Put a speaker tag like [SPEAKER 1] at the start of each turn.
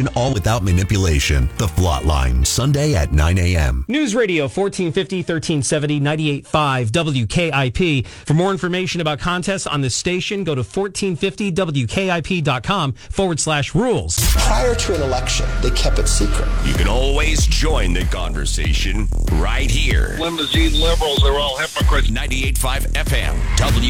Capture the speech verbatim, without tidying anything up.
[SPEAKER 1] information, all without manipulation. The Flot Line, Sunday at nine a.m.
[SPEAKER 2] News Radio fourteen fifty, thirteen seventy, ninety-eight point five W K I P. For more information about contests on this station, go to fourteen fifty W K I P dot com forward slash rules.
[SPEAKER 3] Prior to an election, they kept it secret.
[SPEAKER 4] You can always join the conversation right here.
[SPEAKER 5] Limousine liberals are all hypocrites.
[SPEAKER 4] ninety-eight point five F M, W